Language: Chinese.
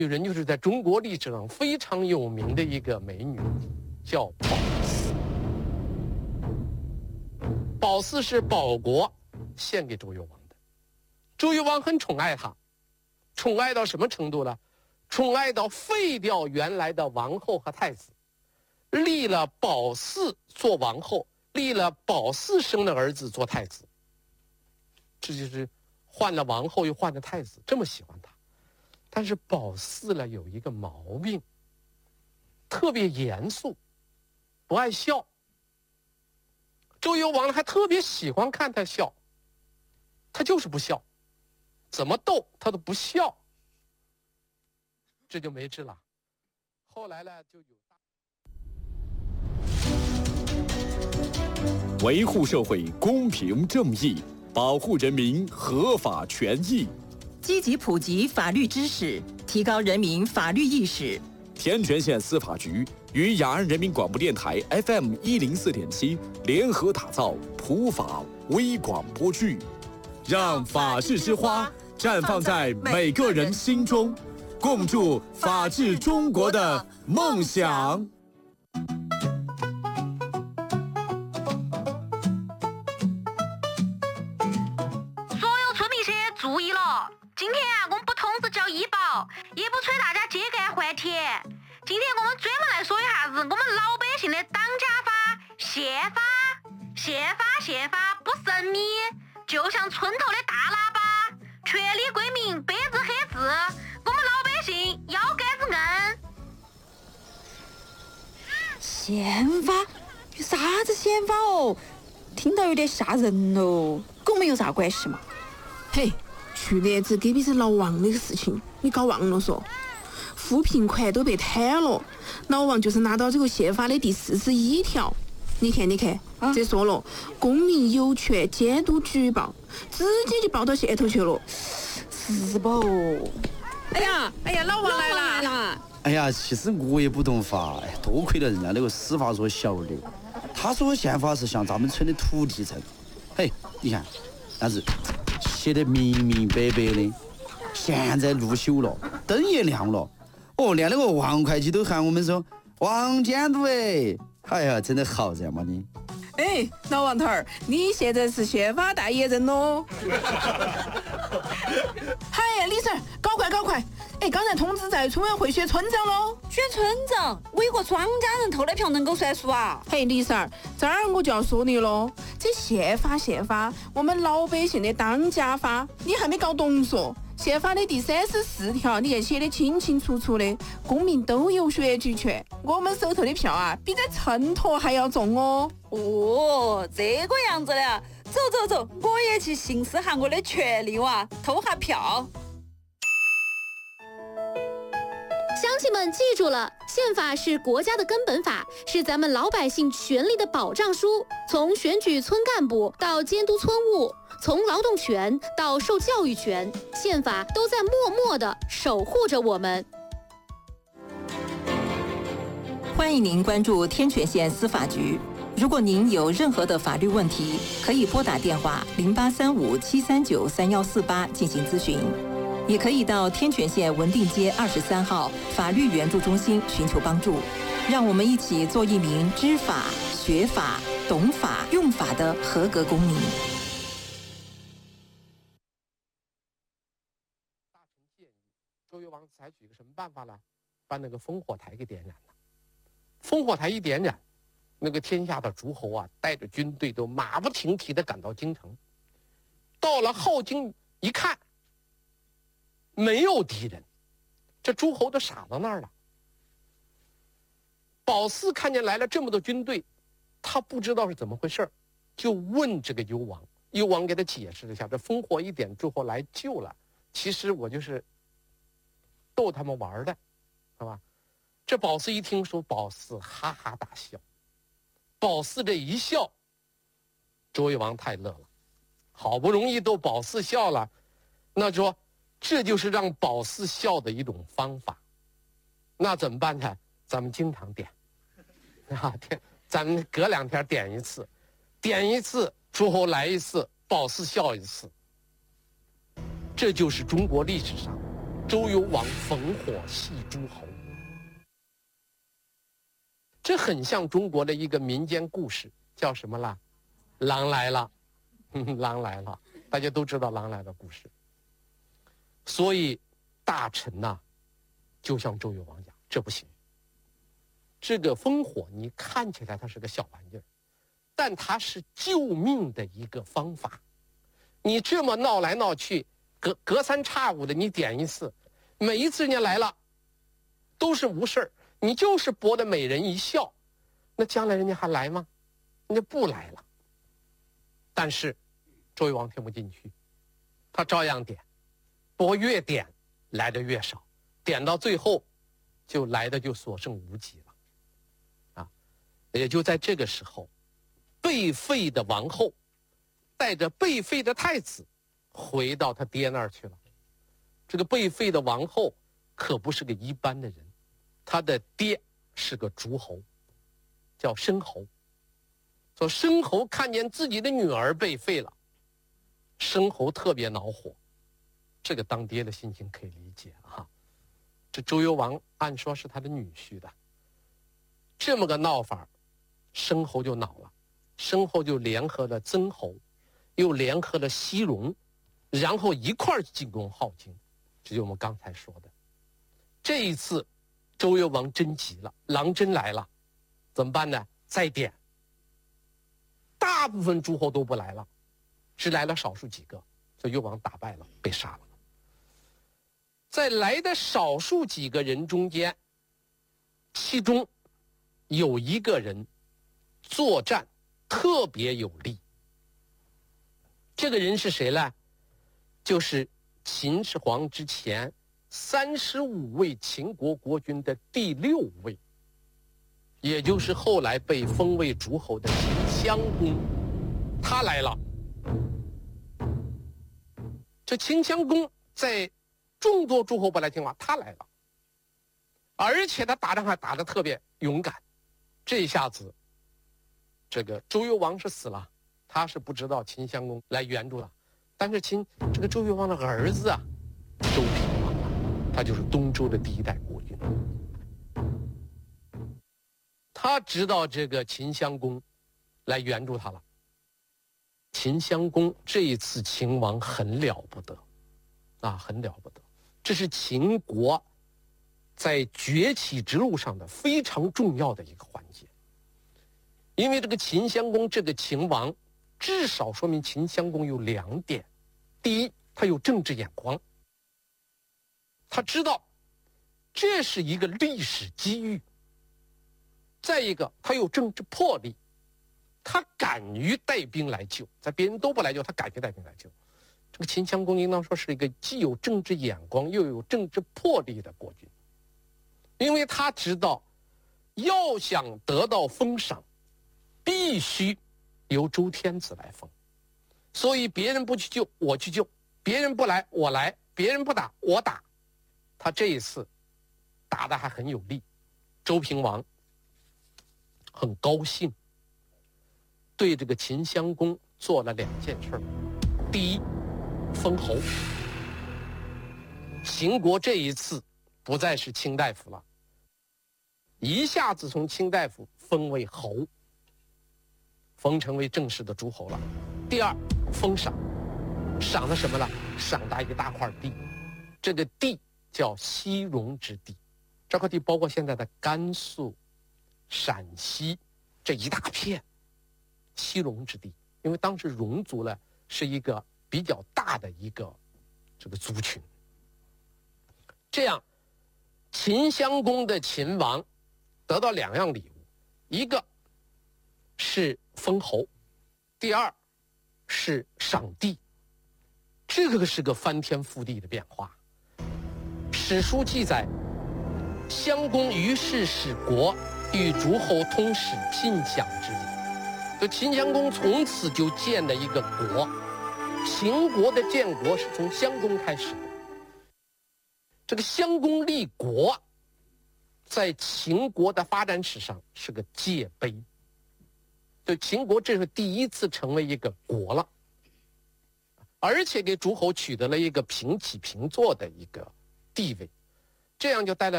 女人就是在中国历史上非常有名的一个美女，叫宝四。宝四是保国献给周幽王的，周幽王很宠爱她，宠爱到什么程度呢？宠爱到废掉原来的王后和太子，立了宝四做王后，立了宝四生的儿子做太子。这就是换了王后又换了太子，这么喜欢他。但是宝四呢有一个毛病，特别严肃，不爱笑。周幽王还特别喜欢看他笑，他就是不笑，怎么逗他都不笑，这就没治了。后来呢就有维护社会公平正义，保护人民合法权益， 积极普及法律知识，提高人民法律意识。 天全县司法局与雅安人民广播电台 FM104.7联合打造普法微广播剧，让法治之花绽放在每个人心中，共筑法治中国的梦想。 所有村民些注意了，今天我们不通知交医保，也不催大家秸秆还田。今天我们专门来说一下子我们老百姓的当家法、宪法。宪法不神秘，就像村头的大喇叭，权利归民，白纸黑字，我们老百姓要干子硬。 宪法？有啥子宪法哦？听到有点吓人哦，跟我们有啥关系嘛？ 嘿，去年子隔壁是老王那个事情，你搞忘了说？扶贫款都被贪了，老王就是拿到这个宪法的第41条。你看，这说了，公民有权监督举报，直接就报到县头去了， 是不？ 哎呀，老王来了！ 哎呀，其实我也不懂法，多亏了人家那个司法所小刘，他说宪法是向咱们村的土地证。嘿，你看，那是写得明明白白的。现在路修了，灯也亮了，哦，连那个王会计都喊我们说王监督哎呀，真的好人嘛你。 哎，老王头儿，你现在是宪法代言人喽！嗨，李婶，搞快！哎，刚才通知在村委会选村长喽。 选村长，我有个庄家人投的票能够算数啊？ 嘿，李婶，这儿我就要说你喽，这宪法，我们老百姓的当家法，你还没搞懂嗦？宪法的第34条，你看写得清清楚楚的，公民都有选举权。我们手头的票啊，比在秤砣还要重哦。 哦，这个样子的，走，我也去行使下我的权利哇，投下票。 乡亲们记住了，宪法是国家的根本法，是咱们老百姓权利的保障书。从选举村干部到监督村务，从劳动权到受教育权，宪法都在默默地守护着我们。 欢迎您关注天全县司法局。如果您有任何的法律问题，可以拨打电话0835-739-3148进行咨询，也可以到天全县文定街23号法律援助中心寻求帮助。让我们一起做一名知法、学法、懂法、用法的合格公民。 大臣建议周幽王采取一个什么办法呢？把那个烽火台给点燃了。烽火台一点燃，那个天下的诸侯啊，带着军队都马不停蹄地赶到京城。到了镐京一看，没有敌人，这诸侯都傻到那儿了。宝四看见来了这么多军队，他不知道是怎么回事，就问这个幽王。幽王给他解释了一下，这烽火一点，诸侯来救了，其实我就是逗他们玩的，是吧？这宝四一听说，宝四哈哈大笑。宝四这一笑，周幽王太乐了，好不容易逗宝四笑了，那说这就是让宝四笑的一种方法。那怎么办呢？咱们经常点啊，咱们隔2天点一次，诸侯来一次，宝四笑一次。这就是中国历史上周幽王焚火戏诸侯。这很像中国的一个民间故事，叫什么啦？狼来了，狼来了，大家都知道狼来了故事。所以大臣呐，就向周幽王讲，这不行。这个烽火你看起来它是个小玩意儿，但它是救命的一个方法。你这么闹来闹去，隔三差五的你点一次，每一次人家来了都是无事儿，你就是博得美人一笑，那将来人家还来吗？人家不来了。但是周幽王听不进去，他照样点，不过越点来的越少，点到最后就来的就所剩无几了。也就在这个时候，被废的王后带着被废的太子回到他爹那儿去了。这个被废的王后可不是个一般的人，他的爹是个诸侯，叫申侯。说申侯看见自己的女儿被废了，申侯特别恼火。这个当爹的心情可以理解哈。这周幽王按说是他的女婿的，这么个闹法，申侯就恼了。申侯就联合了曾侯，又联合了西戎，然后一块儿进攻镐京。这就我们刚才说的。这一次周幽王真急了，狼真来了，怎么办呢？再点，大部分诸侯都不来了，只来了少数几个，所以幽王打败了，被杀了。在来的少数几个人中间，其中有一个人作战特别有力。这个人是谁呢？就是秦始皇之前35位秦国国君的第6位，也就是后来被封为诸侯的秦襄公，他来了。这秦襄公在众多诸侯不来听话，他来了，而且他打仗还打得特别勇敢。这一下子，这个周幽王是死了，他是不知道秦襄公来援助了。但是这个周幽王的儿子啊，周平王啊，他就是东周的第1代国君。他知道这个秦襄公来援助他了。秦襄公这一次秦王很了不得啊，很了不得。这是秦国在崛起之路上的非常重要的一个环节。因为这个秦襄公这个秦王，至少说明秦襄公有2点。第一，他有政治眼光，他知道这是一个历史机遇。再一个，他有政治魄力，他敢于带兵来救，在别人都不来救，他敢于带兵来救。这个秦襄公应当说是一个既有政治眼光又有政治魄力的国君，因为他知道要想得到封赏，必须由周天子来封。所以别人不去救，我去救；别人不来，我来；别人不打，我打。他这一次打得还很有力。周平王很高兴，对这个秦襄公做了2件事。第一，封侯。秦国这一次不再是卿大夫了，一下子从卿大夫封为侯，封成为正式的诸侯了。第二，封赏。赏的什么呢？赏他一大块地，这个地叫西戎之地。这块地包括现在的甘肃、陕西这一大片西戎之地，因为当时戎族呢是一个比较大的一个这个族群。这样，秦襄公的秦王得到2样礼物，一个是封侯，第二是赏地。这个是个翻天覆地的变化。史书记载，襄公于是使国与诸侯通使，聘享之礼。就秦襄公从此就建了一个国，秦国的建国是从襄公开始的。这个襄公立国，在秦国的发展史上是个界碑。就秦国这是第一次成为一个国了，而且给诸侯取得了一个平起平坐的一个地位，这样就带来